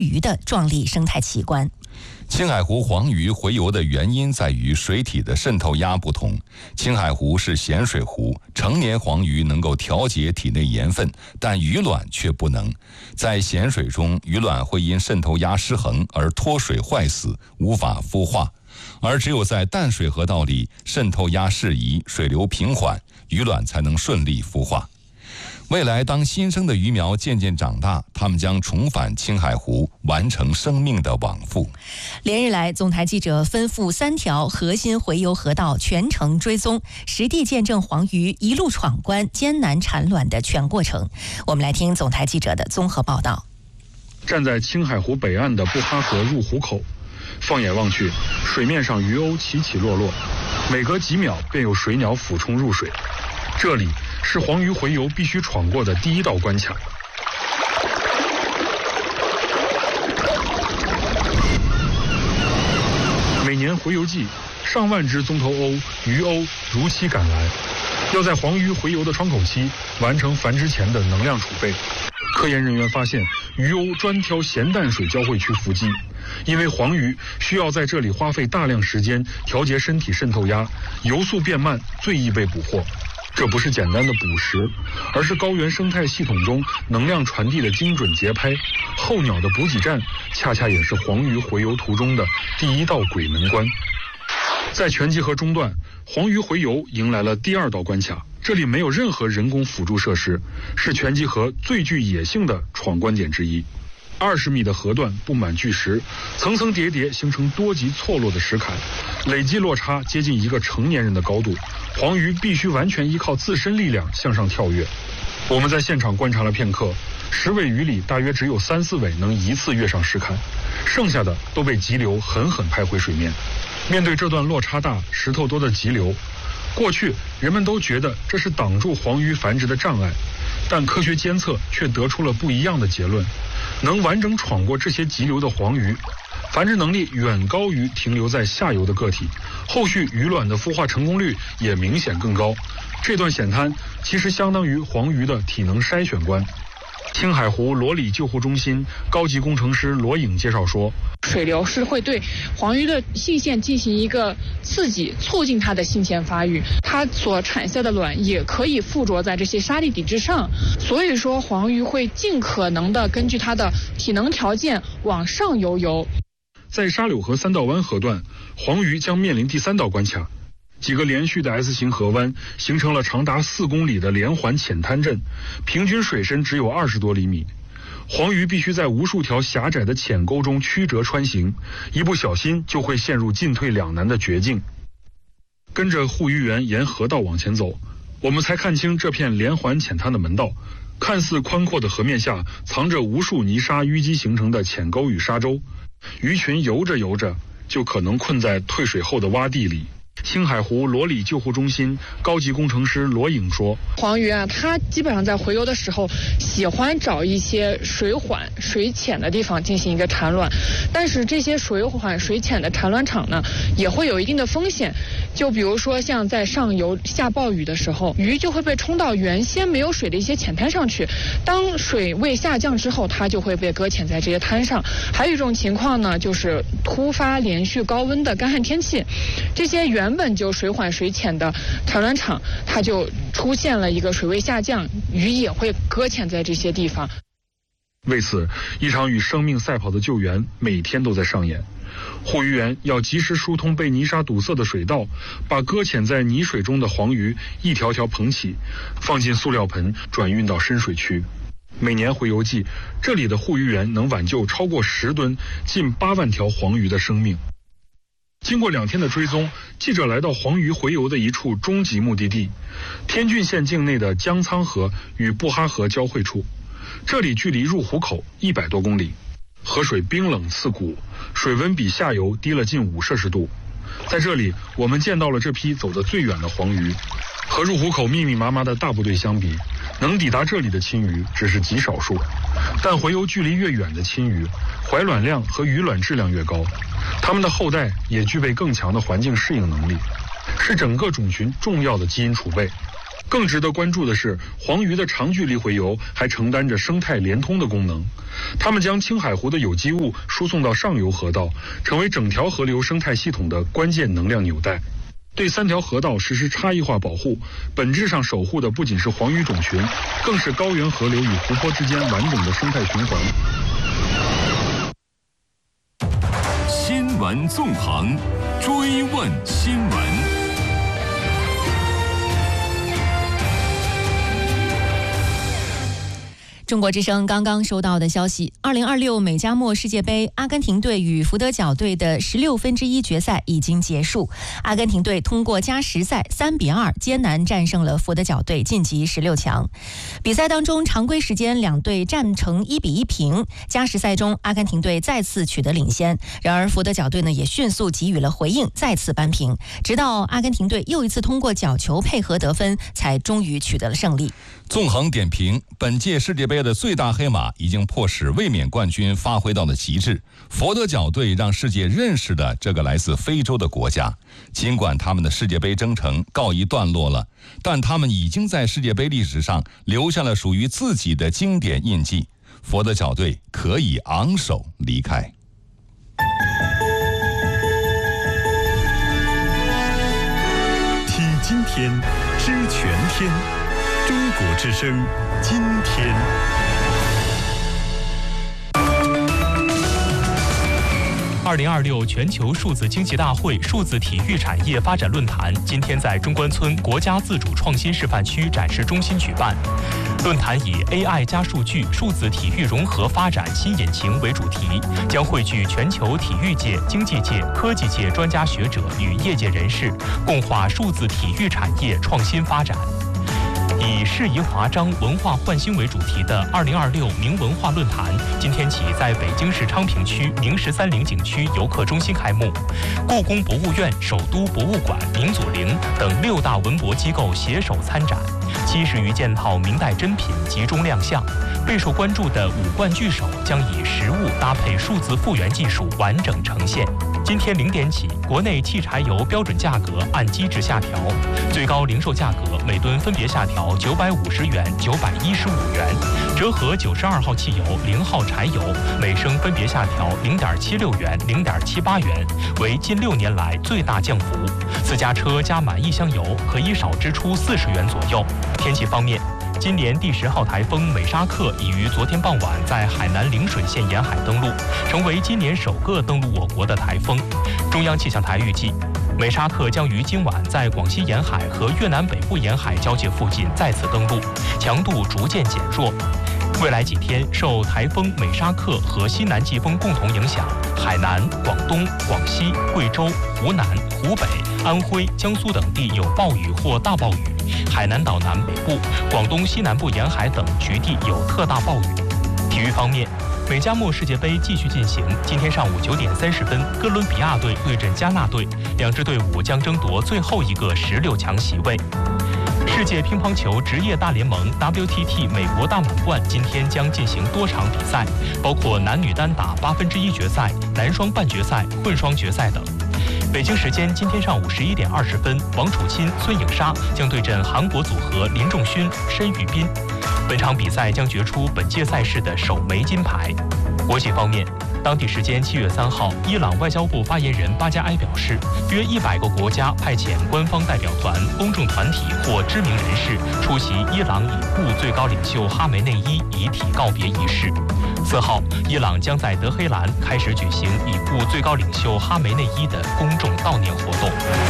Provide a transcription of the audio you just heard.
鱼的壮丽生态奇观。 青海湖黄鱼洄游的原因在于水体的渗透压不同。青海湖是咸水湖，成年黄鱼能够调节体内盐分，但鱼卵却不能。在咸水中，鱼卵会因渗透压失衡而脱水坏死，无法孵化。而只有在淡水河道里，渗透压适宜，水流平缓，鱼卵才能顺利孵化。未来当新生的鱼苗渐渐长大，它们将重返青海湖，完成生命的往复。 连日来，总台记者奔赴3条核心洄游河道全程追踪，实地见证黄鱼一路闯关、艰难产卵的全过程。我们来听总台记者的综合报道。 站在青海湖北岸的布哈河入湖口，放眼望去，水面上鱼鸥起起落落，每隔几秒便有水鸟俯冲入水。这里是黄鱼洄游必须闯过的第一道关卡。每年洄游季，上万只棕头鸥、鱼鸥如期赶来，要在黄鱼洄游的窗口期完成繁殖前的能量储备。科研人员发现，鱼鸥专挑咸淡水交汇区伏击，因为黄鱼需要在这里花费大量时间调节身体渗透压，游速变慢，最易被捕获。这不是简单的捕食，而是高原生态系统中能量传递的精准节拍。候鸟的补给站，恰恰也是黄鱼洄游途中的第一道鬼门关。在全集河中段，黄鱼洄游迎来了第2道关卡。这里没有任何人工辅助设施，是全集河最具野性的闯关点之一。20米的河段布满巨石，层层叠叠形成多级错落的石坎，累计落差接近一个成年人的高度。黄鱼必须完全依靠自身力量向上跳跃。我们在现场观察了片刻，10尾鱼里大约只有3、4尾能一次跃上石坎，剩下的都被急流狠狠拍回水面。面对这段落差大、石头多的急流，过去人们都觉得这是挡住黄鱼繁殖的障碍，但科学监测却得出了不一样的结论。能完整闯过这些急流的黄鱼，繁殖能力远高于停留在下游的个体，后续鱼卵的孵化成功率也明显更高。这段险滩其实相当于黄鱼的体能筛选关。青海湖罗里救护中心高级工程师罗颖介绍说， 水流是会对黄鱼的性腺进行一个刺激，促进它的性腺发育，它所产下的卵也可以附着在这些沙粒底之上，所以说黄鱼会尽可能的根据它的体能条件往上游。 在沙柳河3道湾河段，黄鱼将面临第3道关卡。几个连续的 S 型河湾形成了长达4公里的连环浅滩阵，平均水深只有20多厘米。黄鱼必须在无数条狭窄的浅沟中曲折穿行，一不小心就会陷入进退两难的绝境。跟着护鱼员沿河道往前走，我们才看清这片连环浅滩的门道。看似宽阔的河面下，藏着无数泥沙淤积形成的浅沟与沙洲，鱼群游着游着，就可能困在退水后的洼地里。青海湖罗里救护中心高级工程师罗颖说， 黄鱼啊，它基本上在洄游的时候喜欢找一些水缓水浅的地方进行一个产卵，但是这些水缓水浅的产卵场呢也会有一定的风险，就比如说像在上游下暴雨的时候，鱼就会被冲到原先没有水的一些浅滩上去，当水位下降之后，它就会被搁浅在这些滩上。还有一种情况呢，就是突发连续高温的干旱天气，这些原本就水缓水浅的产卵场，它就出现了一个水位下降，鱼也会搁浅在这些地方。 为此，一场与生命赛跑的救援每天都在上演。护鱼员要及时疏通被泥沙堵塞的水道，把搁浅在泥水中的黄鱼一条条捧起，放进塑料盆，转运到深水区。每年洄游季，这里的护鱼员能挽救超过10吨、近8万条黄鱼的生命。经过2天的追踪，记者来到黄鱼洄游的一处终极目的地——天峻县境内的江沧河与布哈河交汇处。这里距离入湖口100多公里，河水冰冷刺骨，水温比下游低了近5摄氏度。在这里，我们见到了这批走得最远的黄鱼。和入湖口密密麻麻的大部队相比，能抵达这里的青鱼只是极少数。但洄游距离越远的青鱼，怀卵量和鱼卵质量越高，它们的后代也具备更强的环境适应能力，是整个种群重要的基因储备。 更值得关注的是，黄鱼的长距离洄游还承担着生态连通的功能。它们将青海湖的有机物输送到上游河道，成为整条河流生态系统的关键能量纽带。对3条河道实施差异化保护，本质上守护的不仅是黄鱼种群，更是高原河流与湖泊之间完整的生态循环。 新闻纵横，追问新闻。 中国之声刚刚收到的消息，2026美加墨世界杯，阿根廷队与福德角队的1/16决赛已经结束。阿根廷队通过加时赛3-2艰难战胜了福德角队，晋级16强。比赛当中，常规时间两队战成1-1平。加时赛中，阿根廷队再次取得领先，然而福德角队呢也迅速给予了回应，再次扳平。直到阿根廷队又一次通过角球配合得分，才终于取得了胜利。 纵横点评，本届世界杯的最大黑马已经迫使卫冕冠军发挥到了极致。佛得角队让世界认识了这个来自非洲的国家。尽管他们的世界杯征程告一段落了，但他们已经在世界杯历史上留下了属于自己的经典印记。佛得角队可以昂首离开。 听今天，知全天。中国之声，今天。 2026全球数字经济大会数字体育产业发展论坛今天在中关村国家自主创新示范区展示中心举办。论坛以 AI 加数据、数字体育融合发展新引擎为主题，将汇聚全球体育界、经济界、科技界专家学者与业界人士，共话数字体育产业创新发展。以适宜华章文化焕新为主题的2026明文化论坛，今天起在北京市昌平区明13陵景区游客中心开幕。故宫博物院、首都博物馆、明祖陵等6大文博机构携手参展，70余件套明代珍品集中亮相。备受关注的五冠巨手将以实物搭配数字复原技术完整呈现。今天0点起，国内汽柴油标准价格按机制下调，最高零售价格每吨分别下调950元、915元，折合92号汽油、0号柴油每升分别下调0.76元、0.78元，为近6年来最大降幅。私家车加满1箱油可以少支出40元左右。天气方面，今年第10号台风美沙克已于昨天傍晚在海南陵水县沿海登陆，成为今年首个登陆我国的台风。中央气象台预计，美沙克将于今晚在广西沿海和越南北部沿海交界附近再次登陆，强度逐渐减弱。未来几天，受台风美沙克和西南季风共同影响，海南、广东、广西、贵州、湖南、湖北、安徽、江苏等地有暴雨或大暴雨，海南岛南北部、广东西南部沿海等局地有特大暴雨。体育方面，美加墨世界杯继续进行，今天上午9点30分，哥伦比亚队对阵加纳队，2支队伍将争夺最后一个16强席位。世界乒乓球职业大联盟 WTT 美国大满贯今天将进行多场比赛，包括男女单打1/8决赛、男双半决赛、混双决赛等。北京时间今天上午11点20分，王楚钦、孙颖莎将对阵韩国组合林仲勋、申玉彬。本场比赛将决出本届赛事的首枚金牌。国际方面，当地时间7月3号，伊朗外交部发言人巴加埃表示，约100个国家派遣官方代表团、公众团体或知名人士出席伊朗已故最高领袖哈梅内伊遗体告别仪式。4号，伊朗将在德黑兰开始举行已故最高领袖哈梅内伊的公众悼念活动。